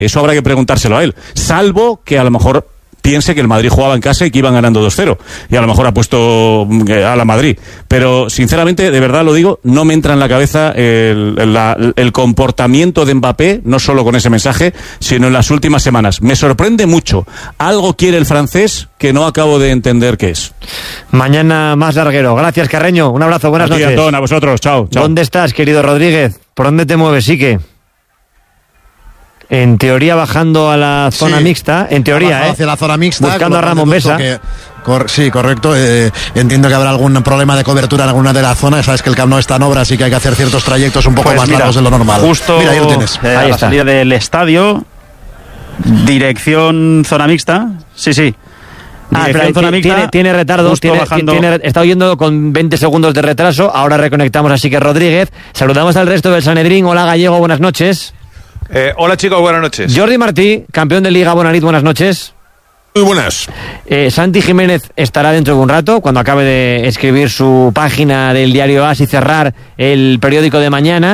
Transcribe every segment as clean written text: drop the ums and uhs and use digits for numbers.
Eso habrá que preguntárselo a él. Salvo que a lo mejor piense que el Madrid jugaba en casa y que iban ganando 2-0. Y a lo mejor ha puesto a la Madrid. Pero, sinceramente, de verdad lo digo, no me entra en la cabeza el comportamiento de Mbappé, no solo con ese mensaje, sino en las últimas semanas. Me sorprende mucho. Algo quiere el francés que no acabo de entender qué es. Mañana más larguero. Gracias, Carreño. Un abrazo, buenas noches. Antón, a vosotros. Chao. ¿Dónde estás, querido Rodríguez? ¿Por dónde te mueves, Sique? En teoría bajando a la zona mixta, en teoría, hacia la zona mixta, buscando a Ramón Besa. Sí, correcto. Entiendo que habrá algún problema de cobertura en alguna de las zonas. Sabes que el Camp Nou está en obra, así que hay que hacer ciertos trayectos un poco más largos de lo normal. Justo ahí lo tienes. A la salida del estadio, dirección zona mixta. Sí. Tiene retardo, está oyendo con 20 segundos de retraso. Ahora reconectamos a Sique Rodríguez. Saludamos al resto del Sanedrín. Hola, Gallego, buenas noches. Hola, chicos, buenas noches. Jordi Martí, campeón de Liga Bonanit, buenas noches. Muy buenas. Santi Jiménez estará dentro de un rato, cuando acabe de escribir su página del diario AS y cerrar el periódico de mañana.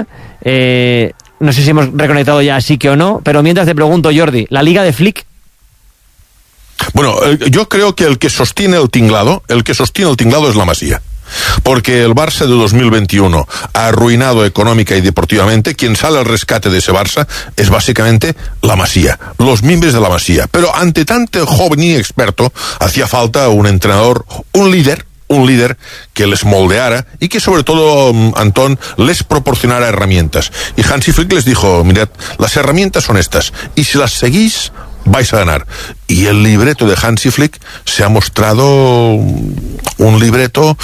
No sé si hemos reconectado ya a Sique o no, pero mientras te pregunto, Jordi, ¿la Liga de Flick? Bueno, yo creo que el que sostiene el tinglado es la Masía. Porque el Barça de 2021 ha arruinado económica y deportivamente. Quien sale al rescate de ese Barça es básicamente la Masía, los miembros de la Masía. Pero ante tanto joven y experto, hacía falta un entrenador, un líder que les moldeara y que sobre todo, Antón, les proporcionara herramientas. Y Hansi Flick les dijo, mirad, las herramientas son estas, y si las seguís, vais a ganar. Y el libreto de Hansi Flick se ha mostrado un libreto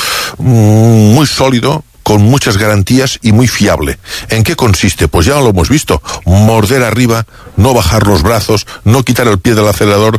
muy sólido, con muchas garantías y muy fiable. ¿En qué consiste? Pues ya lo hemos visto. Morder arriba, no bajar los brazos, no quitar el pie del acelerador,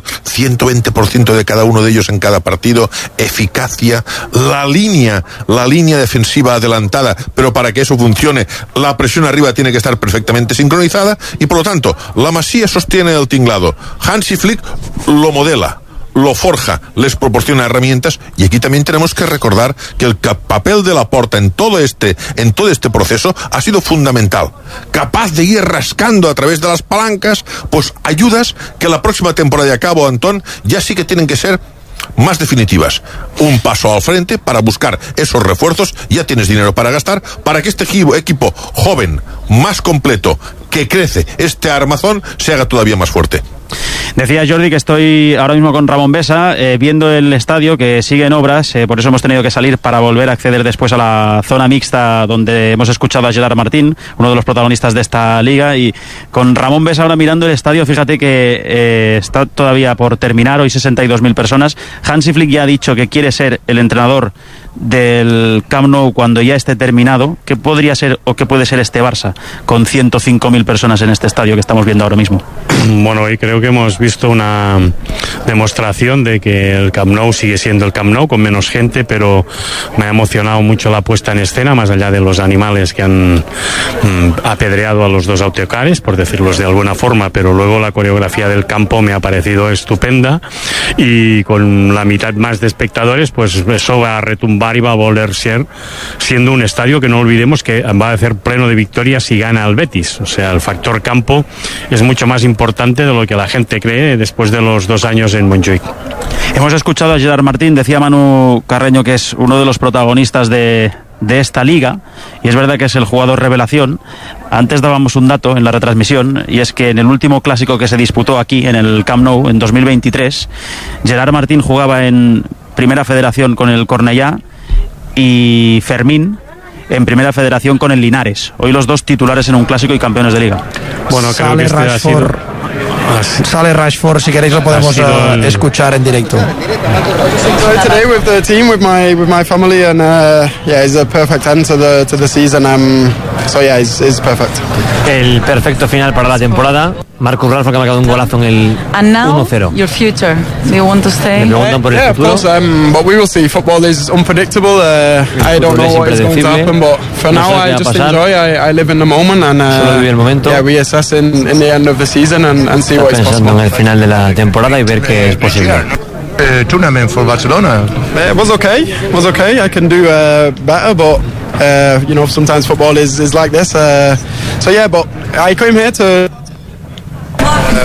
120% de cada uno de ellos en cada partido, eficacia, la línea defensiva adelantada, pero para que eso funcione, la presión arriba tiene que estar perfectamente sincronizada y por lo tanto, la Masía sostiene el tinglado. Hansi Flick lo modela, lo forja, les proporciona herramientas, y aquí también tenemos que recordar que el papel de Laporta en todo este proceso ha sido fundamental. Capaz de ir rascando a través de las palancas, pues ayudas que la próxima temporada de cabo, Antón, ya sí que tienen que ser más definitivas. Un paso al frente para buscar esos refuerzos. Ya tienes dinero para gastar para que este equipo joven, más completo, que crece, este armazón, se haga todavía más fuerte. Decía Jordi que estoy ahora mismo con Ramón Besa, viendo el estadio que sigue en obras, por eso hemos tenido que salir para volver a acceder después a la zona mixta donde hemos escuchado a Gerard Martín, uno de los protagonistas de esta liga, y con Ramón Besa ahora mirando el estadio, fíjate que está todavía por terminar, hoy 62.000 personas. Hansi Flick ya ha dicho que quiere ser el entrenador del Camp Nou cuando ya esté terminado. ¿Qué podría ser o qué puede ser este Barça con 105.000 personas en este estadio que estamos viendo ahora mismo? Bueno, hoy creo que hemos visto una demostración de que el Camp Nou sigue siendo el Camp Nou con menos gente, pero me ha emocionado mucho la puesta en escena, más allá de los animales que han apedreado a los dos autocares, por decirlos de alguna forma, pero luego la coreografía del campo me ha parecido estupenda, y con la mitad más de espectadores, pues eso va a retumbar y va a volver siendo un estadio que no olvidemos que va a ser pleno de victorias si gana el Betis. O sea, el factor campo es mucho más importante de lo que la gente cree después de los 2 años en Montjuïc. Hemos escuchado a Gerard Martín, decía Manu Carreño que es uno de los protagonistas de esta liga, y es verdad que es el jugador revelación. Antes dábamos un dato en la retransmisión, y es que en el último clásico que se disputó aquí en el Camp Nou en 2023, Gerard Martín jugaba en Primera Federación con el Cornellà y Fermín en Primera Federación con el Linares. Hoy los dos titulares en un clásico y campeones de liga. Bueno, creo que este ha sido... Sale Rashford, si queréis lo podemos escuchar en directo. Today with the team, with my family, and it's a perfect end to the season. So yeah, it's perfect. El perfecto final para la temporada. Marcus Rashford, que ha marcado un golazo en el 1-0. Your future. Do you want to stay? Le preguntan por el futuro. Of course, but we will see. Football is unpredictable. I don't know what is going to happen, but for now I just enjoy. I live in the moment, and we assess in the end of the season and see what is possible. Pensando en el final de la temporada y ver qué es posible. Tournament for Barcelona. It was okay. I can do better, but sometimes football is like this. So yeah, but I came here to